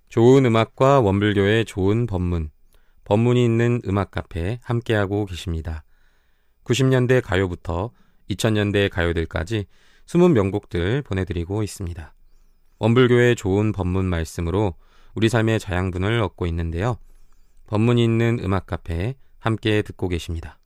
좋은 음악과 원불교의 좋은 법문, 법문이 있는 음악 카페 함께하고 계십니다. 90년대 가요부터 2000년대 가요들까지 숨은 명곡들 보내드리고 있습니다. 원불교의 좋은 법문 말씀으로 우리 삶의 자양분을 얻고 있는데요. 법문이 있는 음악 카페 함께 듣고 계십니다.